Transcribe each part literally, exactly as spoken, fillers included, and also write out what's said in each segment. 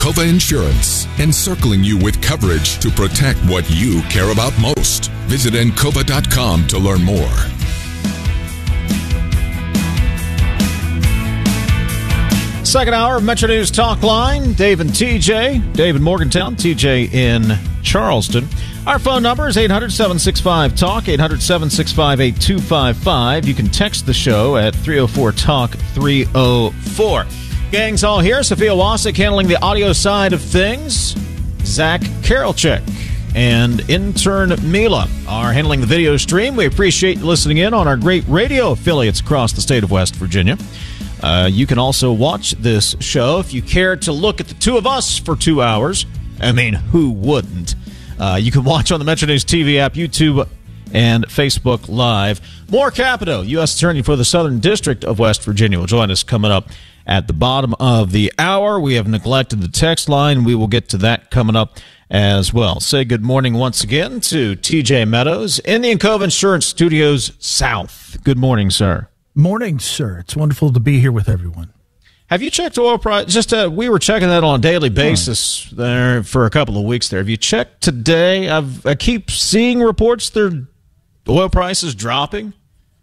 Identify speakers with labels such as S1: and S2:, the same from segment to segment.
S1: Encova Insurance, encircling you with coverage to protect what you care about most. Visit Encova dot com to learn more.
S2: Second hour of Metro News Talk Line. Dave and T J. Dave in Morgantown, T J in Charleston. Our phone number is eight hundred, seven six five, talk, eight hundred, seven six five, eight two five five. You can text the show at three oh four, talk, three oh four. Gang's all here. Sophia Wasik handling the audio side of things. Zach Karolchek and intern Mila are handling the video stream. We appreciate you listening in on our great radio affiliates across the state of West Virginia. Uh, you can also watch this show if you care to look at the two of us for two hours. I mean, who wouldn't? Uh, you can watch on the Metro News T V app, YouTube, and Facebook Live. Moore Capito, U S Attorney for the Southern District of West Virginia, will join us coming up at the bottom of the hour. We have neglected the text line. We will get to that coming up as well. Say good morning once again to T J Meadows in the Encova Insurance Studios South. Good morning, sir.
S3: Morning, sir. It's wonderful to be here with everyone.
S2: Have you checked oil price? Just uh, we were checking that on a daily basis there for a couple of weeks there. Have you checked today? I've, I keep seeing reports that oil prices dropping.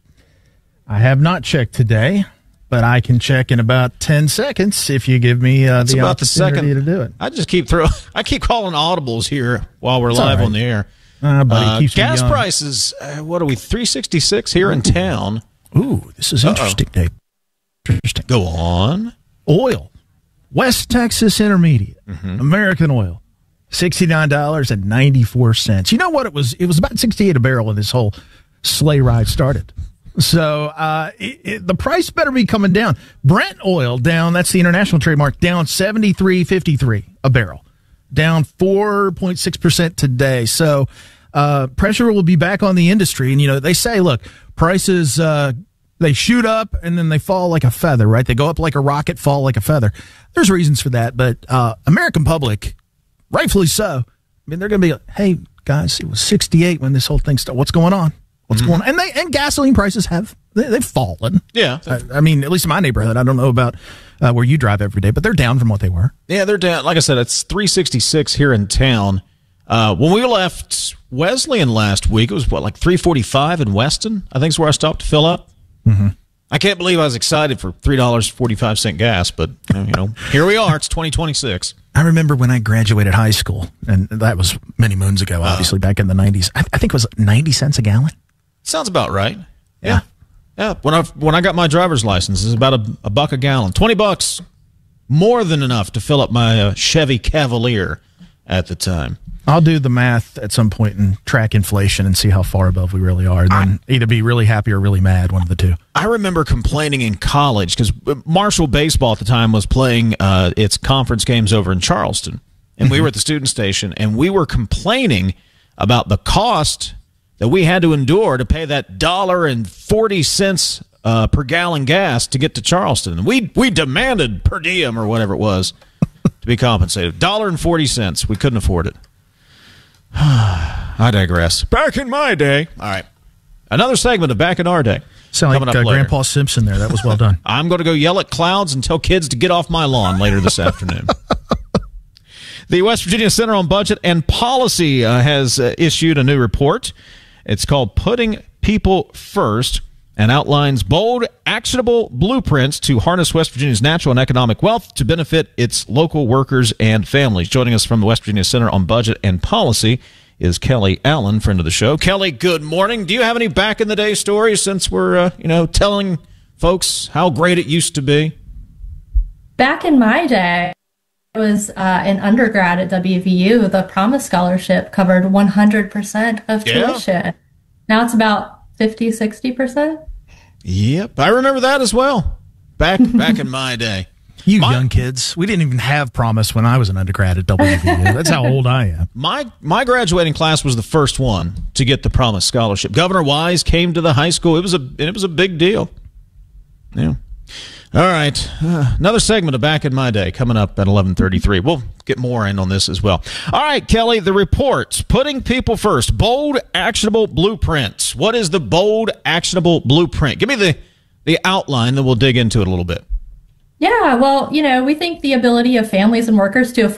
S3: I have not checked today, but I can check in about ten seconds if you give me uh, the
S2: about
S3: opportunity
S2: the second,
S3: to do it.
S2: I just keep throwing. I keep calling audibles here while we're
S3: It's
S2: live
S3: right.
S2: on the air.
S3: Uh, buddy,
S2: Uh,
S3: keeps me
S2: gas
S3: young.
S2: prices. Uh, what are we? three sixty-six here in town.
S3: Ooh, this is
S2: Uh-oh.
S3: interesting, Dave. Interesting.
S2: Go on.
S3: Oil. West Texas Intermediate.
S2: Mm-hmm.
S3: American Oil. sixty-nine dollars and ninety-four cents. You know what it was? It was about sixty-eight a barrel when this whole sleigh ride started. So uh, it, it, the price better be coming down. Brent oil down, that's the international trademark, down seventy-three fifty-three a barrel. Down four point six percent today. So uh, pressure will be back on the industry. And, you know, they say, look, prices, uh, they shoot up and then they fall like a feather, right? They go up like a rocket, fall like a feather. There's reasons for that. But uh, American public, rightfully so, I mean, they're going to be like, hey, guys, it was sixty-eight when this whole thing started. What's going on? What's
S2: Mm-hmm.
S3: going on? And they and gasoline prices have they, they've fallen.
S2: Yeah.
S3: I, I mean, at least in my neighborhood. I don't know about uh, where you drive every day, but they're down from what they were.
S2: Yeah, they're down. Like I said, it's three sixty-six here in town. Uh, when we left Wesleyan last week, it was what, like three forty-five in Weston? I think is where I stopped to fill up.
S3: Mm-hmm.
S2: I can't believe I was excited for three dollars and forty-five cents gas, but uh, you know, here we are. It's twenty twenty-six.
S3: I remember when I graduated high school, and that was many moons ago, obviously, uh, back in the nineties. I, I think it was ninety cents a gallon.
S2: Sounds about right.
S3: Yeah.
S2: Yeah. When I when I got my driver's license, it was about a, a buck a gallon. twenty bucks. More than enough to fill up my uh, Chevy Cavalier at the time.
S3: I'll do the math at some point and track inflation and see how far above we really are. And then I, either be really happy or really mad, one of the two.
S2: I remember complaining in college because Marshall Baseball at the time was playing uh, its conference games over in Charleston. And we were at the student station, and we were complaining about the cost that we had to endure to pay that dollar and forty cents uh, per gallon gas to get to Charleston. And we we demanded per diem or whatever it was to be compensated. Dollar and forty cents. We couldn't afford it. I digress. Back in my day. All right. Another segment of Back in Our Day.
S3: Sound like uh, Grandpa Simpson there. That was well done.
S2: I'm going to go yell at clouds and tell kids to get off my lawn later this afternoon. The West Virginia Center on Budget and Policy uh, has uh, issued a new report. It's called Putting People First and outlines bold, actionable blueprints to harness West Virginia's natural and economic wealth to benefit its local workers and families. Joining us from the West Virginia Center on Budget and Policy is Kelly Allen, friend of the show. Kelly, good morning. Do you have any back-in-the-day stories since we're, uh, you know, telling folks how great it used to be?
S4: Back in my day, I was uh, an undergrad at W V U. The Promise Scholarship covered one hundred percent of tuition. Yeah. Now it's about fifty, sixty percent.
S2: Yep, I remember that as well. Back back in my day.
S3: You
S2: my,
S3: young kids. We didn't even have Promise when I was an undergrad at W V U. That's how old I am.
S2: My my graduating class was the first one to get the Promise Scholarship. Governor Wise came to the high school. It was a it was a big deal. Yeah. All right. Uh, another segment of Back in My Day coming up at eleven thirty-three. We'll get more in on this as well. All right, Kelly, the report, Putting People First, bold, actionable blueprints. What is the bold, actionable blueprint? Give me the, the outline, then we'll dig into it a little bit.
S4: Yeah, well, you know, we think the ability of families and workers to